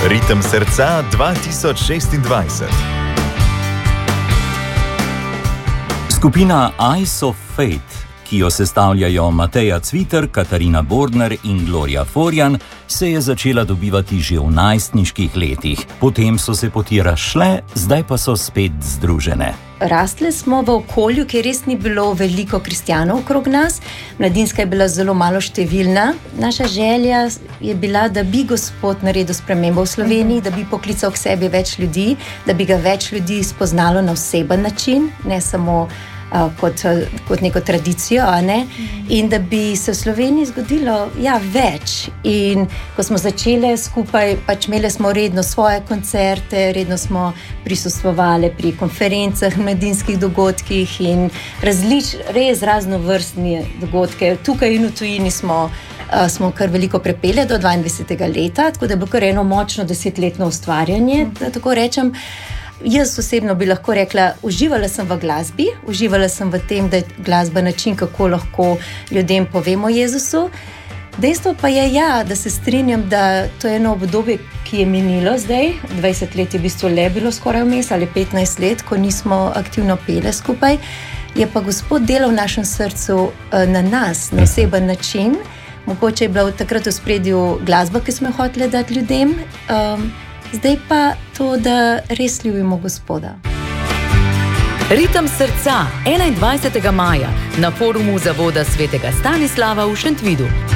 Ritem srca 2026. Skupina Eyes of Fate, ki jo sestavljajo Mateja Cviter, Katarina Bordner in Gloria Forjan, se je začela dobivati že v najstniških letih. Potem so se poti razšle, zdaj pa so spet združene. Rastle smo v okolju, kjer res ni bilo veliko kristjanov okrog nas. Mladinska je bila zelo malo številna. Naša želja je bila, da bi Gospod naredil spremembo v Sloveniji, da bi poklical k sebi več ljudi, da bi ga več ljudi spoznalo na oseben način, ne samo kot neko tradicijo, in da bi se v Sloveniji zgodilo več. In ko smo začele skupaj, imeli smo redno svoje koncerte, redno smo prisustvovali pri konferencah, mladinskih dogodkih in res raznovrstne dogodke. Tukaj in v tujini smo kar veliko prepele do 22. leta, tako da je bilo kar eno močno 10-letno ustvarjanje, da tako rečem. Jaz osebno bi lahko rekla, uživala sem v glasbi, uživala sem v tem, da je glasba način, kako lahko ljudem povemo o Jezusu. Dejstvo pa je, da se strinjam, da to je eno obdobje, ki je minilo zdaj. 20 let je v bistvu le bilo skoraj vmes, ali 15 let, ko nismo aktivno pele skupaj. Je pa Gospod delal v našem srcu na nas, na oseben način. Mogoče je bila takrat v ospredju glasba, ki smo jo hoteli dati ljudem. Zdaj pa to, da res ljubimo Gospoda. Ritem srca 21. maja na forumu Zavoda svetega Stanislava v Šentvidu.